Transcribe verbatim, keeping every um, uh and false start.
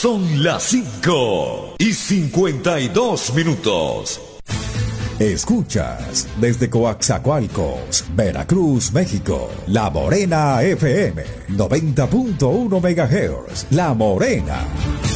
Son las cinco y cincuenta y dos minutos. Escuchas desde Coaxacualcos, Veracruz, México, La Morena F M, noventa punto uno megahertz. La Morena.